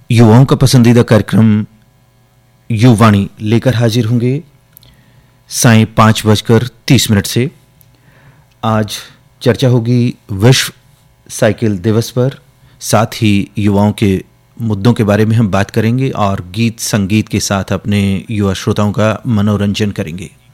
युवाओं का पसंदीदा कार्यक्रम युवाणी लेकर हाजिर होंगे सायं 5:30 से। आज चर्चा होगी विश्व साइकिल दिवस पर, साथ ही युवाओं के मुद्दों के बारे में हम बात करेंगे और गीत संगीत के साथ अपने युवा श्रोताओं का मनोरंजन करेंगे।